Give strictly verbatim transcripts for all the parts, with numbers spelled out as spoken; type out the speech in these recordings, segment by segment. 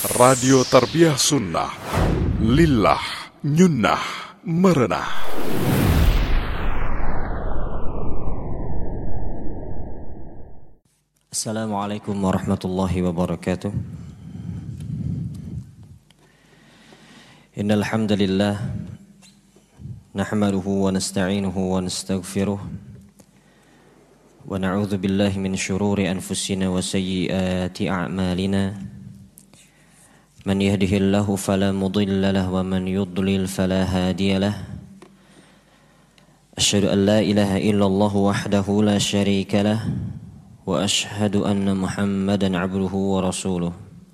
Radio Tarbiyah Sunnah Lillah Nyunnah Merenah. Assalamualaikum warahmatullahi wabarakatuh. Innal hamdalillah nahmaduhu wa nasta'inuhu wa nastaghfiruh wa na'udzu billahi min shururi anfusina wa sayyiati a'malina. Man yahdihillahu fala mudilla lahu wa man yudlil fala hadiya lahu. Asyhadu an la ilaha illallah wahdahu la syarika lahu wa asyhadu anna Muhammadan 'abduhu wa rasuluh.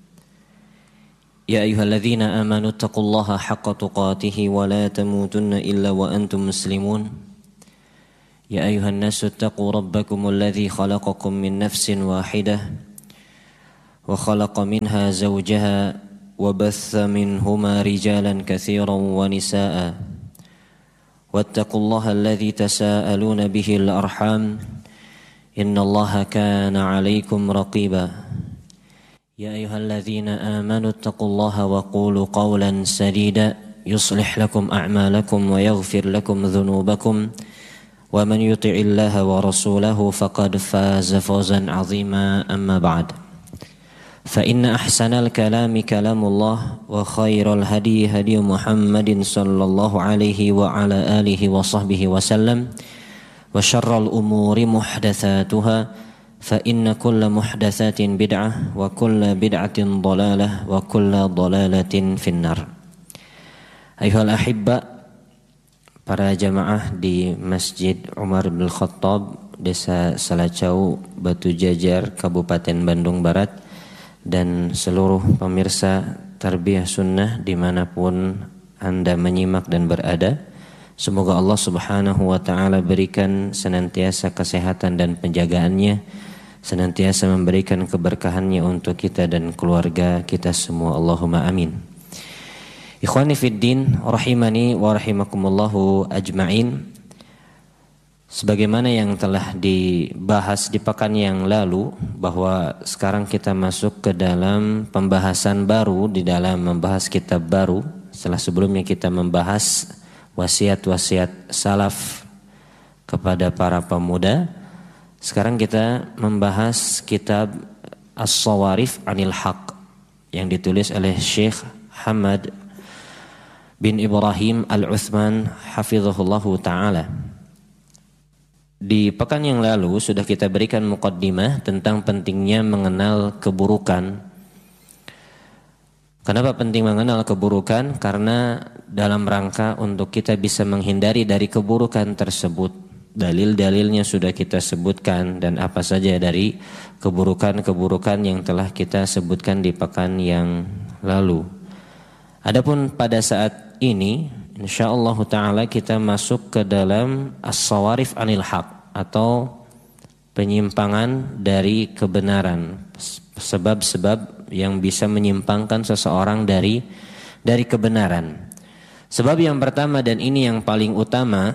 Ya ayyuhalladzina amanu taqullaha haqqa tuqatih wa la tamutunna illa wa antum muslimun. Ya ayyuhan nasu taqu rabbakumul ladzi khalaqakum min nafsin wahidah wa khalaqa minha zawjaha wa batha minhuma rijalan katsiran wa nisaa. Wattaqullaha alladzi tasaaluna bihi al-arham. Innallaha kana 'alaikum raqiba. Ya ayyuhalladzina amanu taqullaha wa qulu qawlan sadida yuslih lakum a'malakum wa yaghfir lakum dhunubakum wa man yuti'illaha wa rasulahu faqad faza fawzan 'azima. Amma ba'd. Fa inna ahsanal kalami kalamullah wa khairal hadi hadi Muhammadin sallallahu alaihi wa ala alihi wa sahbihi wa sallam. Wa syarral umuri muhdatsatuha fa inna kulla muhdatsatin bid'ah wa kulla bid'atin dhalalah wa kulla dhalalatin finnar. Ayuhal ahibba, para jamaah di Masjid Umar bin Khattab, Desa Salacau, Batu Jajar, Kabupaten Bandung Barat, dan seluruh pemirsa Tarbiyah Sunnah dimanapun Anda menyimak dan berada, semoga Allah subhanahu wa ta'ala berikan senantiasa kesehatan dan penjagaannya, senantiasa memberikan keberkahannya untuk kita dan keluarga kita semua. Allahumma amin. Ikhwani fiddin, rahimani wa rahimakumullahu ajma'in. Sebagaimana yang telah dibahas di pekan yang lalu, bahwa sekarang kita masuk ke dalam pembahasan baru di dalam membahas kitab baru. Setelah sebelumnya kita membahas wasiat-wasiat salaf kepada para pemuda, sekarang kita membahas kitab As-Sawarif Anil Haq yang ditulis oleh Syekh Hamad bin Ibrahim Al-Uthman hafizahullahu ta'ala. Di pekan yang lalu sudah kita berikan muqaddimah tentang pentingnya mengenal keburukan. Kenapa penting mengenal keburukan? Karena dalam rangka untuk kita bisa menghindari dari keburukan tersebut. Dalil-dalilnya sudah kita sebutkan, dan apa saja dari keburukan-keburukan yang telah kita sebutkan di pekan yang lalu. Adapun pada saat ini, insyaallah ta'ala kita masuk ke dalam As-Sawarif Anil Haq, atau penyimpangan dari kebenaran, sebab-sebab yang bisa menyimpangkan seseorang dari dari kebenaran. Sebab yang pertama, dan ini yang paling utama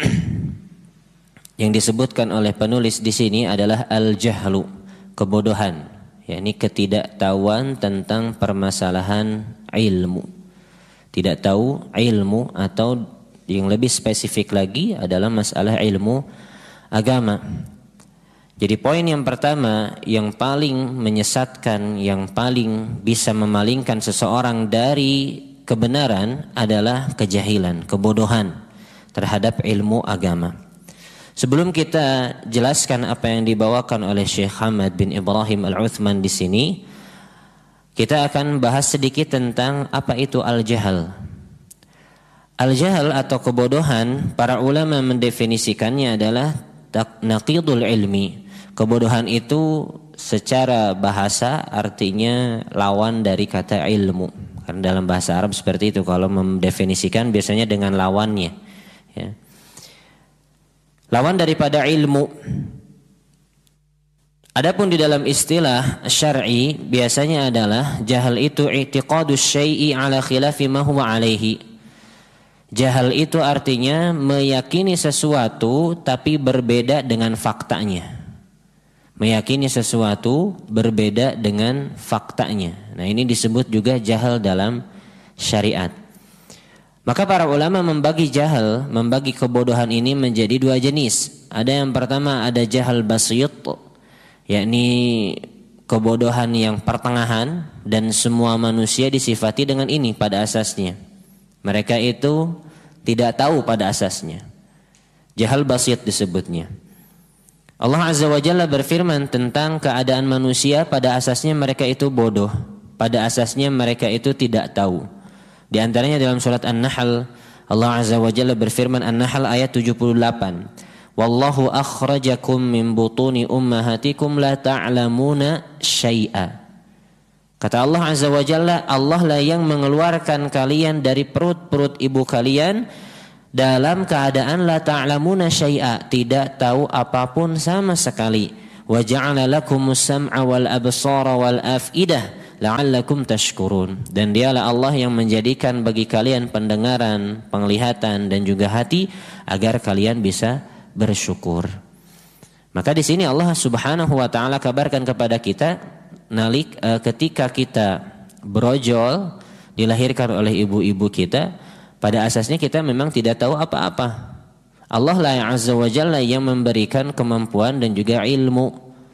yang disebutkan oleh penulis di sini adalah al-jahlu, kebodohan, yakni ketidaktahuan tentang permasalahan ilmu. Tidak tahu ilmu, atau yang lebih spesifik lagi adalah masalah ilmu agama. Jadi poin yang pertama yang paling menyesatkan, yang paling bisa memalingkan seseorang dari kebenaran adalah kejahilan, kebodohan terhadap ilmu agama. Sebelum kita jelaskan apa yang dibawakan oleh Syekh Hamad bin Ibrahim Al-Uthman di sini, kita akan bahas sedikit tentang apa itu al-jahal. Al-jahal atau kebodohan, para ulama mendefinisikannya adalah naqidul ilmi. Kebodohan itu secara bahasa artinya lawan dari kata ilmu. Karena dalam bahasa Arab seperti itu, kalau mendefinisikan biasanya dengan lawannya, ya. Lawan daripada ilmu. Adapun di dalam istilah syar'i biasanya adalah jahal itu i'tiqadus syai'i ala khilafi ma huwa alaihi. Jahal itu artinya meyakini sesuatu tapi berbeda dengan faktanya. Meyakini sesuatu berbeda dengan faktanya. Nah, ini disebut juga jahal dalam syariat. Maka para ulama membagi jahal, membagi kebodohan ini menjadi dua jenis. Ada yang pertama, ada jahal basyit, yakni kebodohan yang pertengahan dan semua manusia disifati dengan ini pada asasnya. Mereka itu tidak tahu pada asasnya. Jahal basyit disebutnya. Allah Azza wa Jalla berfirman tentang keadaan manusia, pada asasnya mereka itu bodoh, pada asasnya mereka itu tidak tahu. Di antaranya dalam surat An-Nahl, Allah Azza wa Jalla berfirman, An-Nahl ayat tujuh puluh delapan. Wallahu akhrajakum min butuni ummahatikum la ta'lamuna syai'a. Kata Allah Azza wa Jalla, Allah lah yang mengeluarkan kalian dari perut-perut ibu kalian dalam keadaan la ta'lamuna syai'a, tidak tahu apapun sama sekali. Wa ja'ala lakumus sam'a wal absara wal af'idah la'allakum tashkurun. Dan dialah Allah yang menjadikan bagi kalian pendengaran, penglihatan dan juga hati agar kalian bisa bersyukur. Maka di sini Allah Subhanahu wa taala kabarkan kepada kita nalik uh, ketika kita brojol dilahirkan oleh ibu-ibu kita, pada asasnya kita memang tidak tahu apa-apa. Allah lah yang Azza wa Jalla yang memberikan kemampuan dan juga ilmu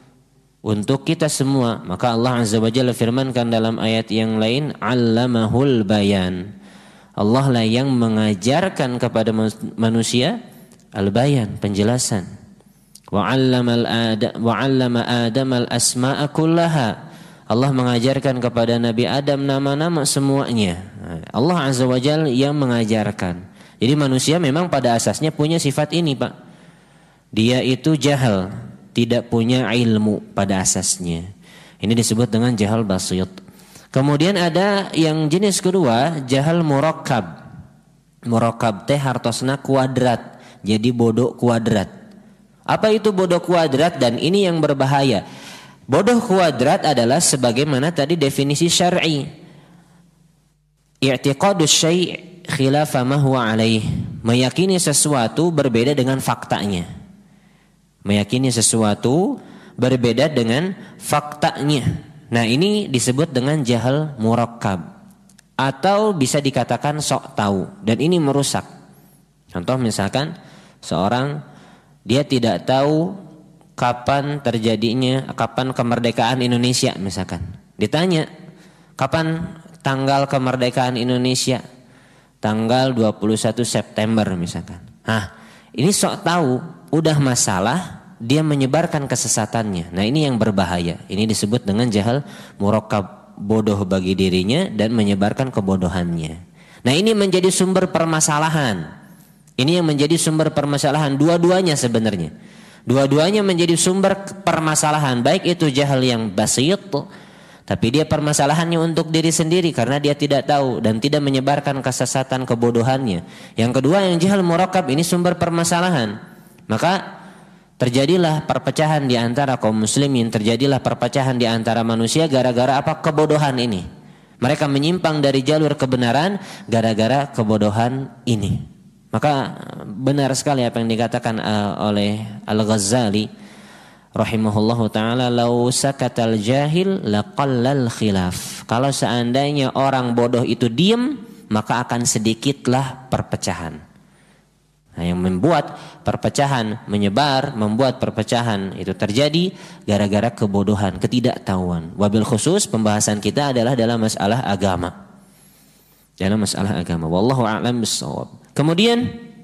untuk kita semua. Maka Allah Azza wa Jalla firmankan dalam ayat yang lain, Allamahul bayan. Allah lah yang mengajarkan kepada manusia al-bayan, penjelasan. Wa 'allamal adam wa 'allama Adamal asma'a kullaha. Allah mengajarkan kepada Nabi Adam nama-nama semuanya. Allah Azza wa Jalla yang mengajarkan. Jadi manusia memang pada asasnya punya sifat ini, Pak. Dia itu jahal, tidak punya ilmu pada asasnya. Ini disebut dengan jahal basyit. Kemudian ada yang jenis kedua, jahal murakkab. Murakkab teh hartosna kuadrat. Jadi bodoh kuadrat. Apa itu bodoh kuadrat? Dan ini yang berbahaya. Bodoh kuadrat adalah sebagaimana tadi definisi syar'i. I'tiqadus syai' khilafa ma huwa alaih. Meyakini sesuatu berbeda dengan faktanya. Meyakini sesuatu berbeda dengan faktanya. Nah, ini disebut dengan jahal murakkab. Atau bisa dikatakan sok tahu. Dan ini merusak. Contoh misalkan seorang dia tidak tahu kapan terjadinya, kapan kemerdekaan Indonesia misalkan. Ditanya, kapan tanggal kemerdekaan Indonesia? Tanggal dua puluh satu September misalkan. Nah, ini sok tahu, udah masalah, dia menyebarkan kesesatannya. Nah, ini yang berbahaya. Ini disebut dengan jahal murakkab, bodoh bagi dirinya dan menyebarkan kebodohannya. Nah, ini menjadi sumber permasalahan. Ini yang menjadi sumber permasalahan dua-duanya sebenarnya. Dua-duanya menjadi sumber permasalahan, baik itu jahal yang basyit, tapi dia permasalahannya untuk diri sendiri karena dia tidak tahu dan tidak menyebarkan kesesatan kebodohannya. Yang kedua yang jahal murakkab, ini sumber permasalahan. Maka terjadilah perpecahan di antara kaum muslimin, terjadilah perpecahan di antara manusia gara-gara apa? Kebodohan ini. Mereka menyimpang dari jalur kebenaran gara-gara kebodohan ini. Maka benar sekali apa yang dikatakan uh, oleh Al-Ghazali rahimahullahu ta'ala, lau sakatal jahil laqallal khilaf. Kalau seandainya orang bodoh itu diam, maka akan sedikitlah perpecahan. Nah, yang membuat perpecahan menyebar, membuat perpecahan itu terjadi gara-gara kebodohan, ketidaktahuan. Wabil khusus pembahasan kita adalah dalam masalah agama. Dalam masalah agama. Wallahu a'lam bissawab. Kemudian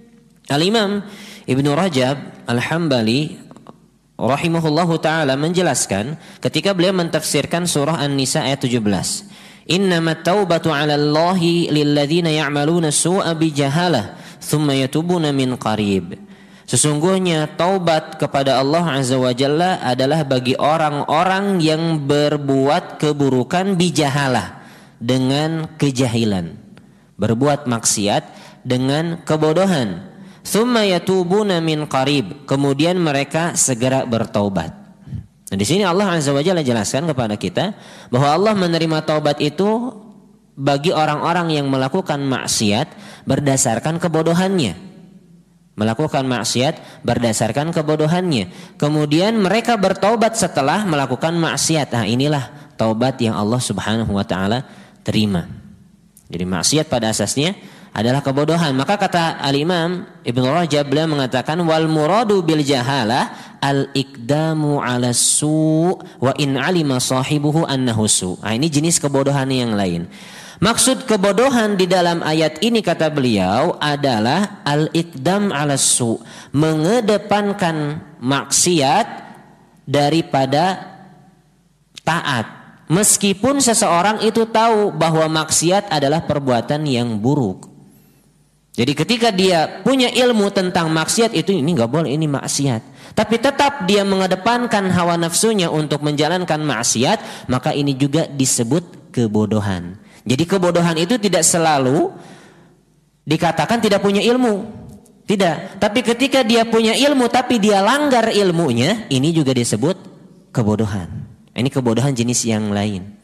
Al-Imam Ibnu Rajab Al-Hambali rahimahullahu ta'ala menjelaskan ketika beliau mentafsirkan surah An-Nisa ayat tujuh belas. Innamat taubatu 'ala Allahi lilladzina ya'maluna su'a bijahalah thumma yatubuna min qarib. Sesungguhnya taubat kepada Allah Azza wa Jalla adalah bagi orang-orang yang berbuat keburukan bijahalah, dengan kejahilan, berbuat maksiat dengan kebodohan. Tsumma yatubuna min qarib, kemudian mereka segera bertaubat. Nah, di sini Allah Azza wa Jalla jelaskan kepada kita bahwa Allah menerima taubat itu bagi orang-orang yang melakukan maksiat berdasarkan kebodohannya. melakukan maksiat berdasarkan kebodohannya. Kemudian mereka bertaubat setelah melakukan maksiat. Nah, inilah taubat yang Allah Subhanahu wa taala terima. Jadi maksiat pada asasnya adalah kebodohan. Maka kata Al-Imam Ibnu Rajab, beliau mengatakan wal muradu bil jahalah al-iqdamu 'ala su' wa in 'alima sahibuhu annahu su'. Nah, ini jenis kebodohan yang lain. Maksud kebodohan di dalam ayat ini kata beliau adalah al-iqdam 'ala su', mengedepankan maksiat daripada taat. Meskipun seseorang itu tahu bahwa maksiat adalah perbuatan yang buruk. Jadi ketika dia punya ilmu tentang maksiat itu, ini gak boleh, ini maksiat. Tapi tetap dia mengedepankan hawa nafsunya untuk menjalankan maksiat, maka ini juga disebut kebodohan. Jadi kebodohan itu tidak selalu dikatakan tidak punya ilmu. Tidak. Tapi ketika dia punya ilmu tapi dia langgar ilmunya, ini juga disebut kebodohan. Ini kebodohan jenis yang lain.